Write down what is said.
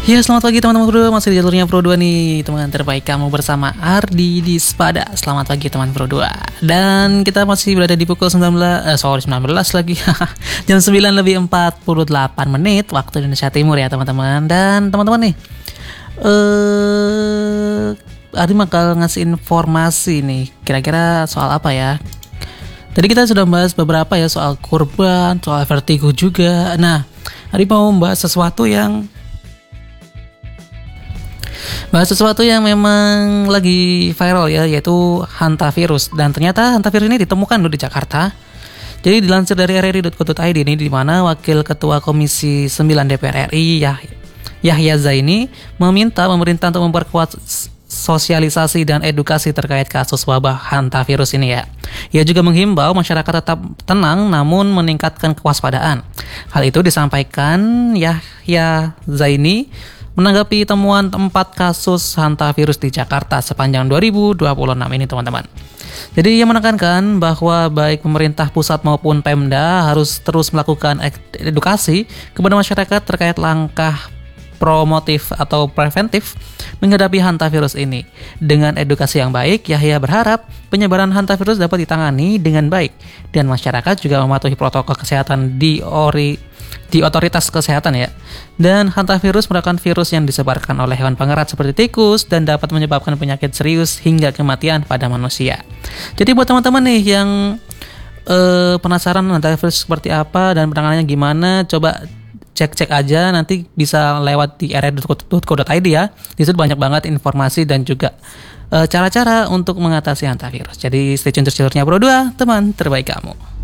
Ya, selamat pagi teman-teman Pro 2. Masih di jalurnya Pro 2 nih, teman terbaik kamu bersama Ardi di Spada. Selamat pagi teman Pro 2. Dan kita masih berada di pukul 19 lagi. Jam 9 lebih 48 menit waktu Indonesia Timur ya teman-teman. Dan teman-teman nih, Ardi bakal ngasih informasi nih. Kira-kira soal apa ya? Tadi kita sudah membahas beberapa ya soal kurban, soal vertigo juga. Nah, Ardi mau membahas sesuatu yang memang lagi viral ya, yaitu hantavirus. Dan ternyata hantavirus ini ditemukan loh di Jakarta. Jadi dilansir dari rri.co.id ini, di mana Wakil Ketua Komisi 9 DPR RI Yahya Zaini meminta pemerintah untuk memperkuat sosialisasi dan edukasi terkait kasus wabah hantavirus ini ya. Ia juga menghimbau masyarakat tetap tenang namun meningkatkan kewaspadaan. Hal itu disampaikan Yahya Zaini menanggapi temuan 4 kasus hantavirus di Jakarta sepanjang 2026 ini teman-teman. Jadi ia menekankan bahwa baik pemerintah pusat maupun Pemda harus terus melakukan edukasi kepada masyarakat terkait langkah promotif atau preventif menghadapi hantavirus ini. Dengan edukasi yang baik, Yahya berharap penyebaran hantavirus dapat ditangani dengan baik dan masyarakat juga mematuhi protokol kesehatan di otoritas kesehatan ya. Dan hantavirus merupakan virus yang disebarkan oleh hewan pengerat seperti tikus dan dapat menyebabkan penyakit serius hingga kematian pada manusia. Jadi buat teman-teman nih yang penasaran hantavirus seperti apa dan penanganannya gimana, coba cek aja, nanti bisa lewat di rri.co.id ya. Di situ banyak banget informasi dan juga cara-cara untuk mengatasi hantavirus. Jadi stay tune terus jalurnya Pro 2, teman terbaik kamu.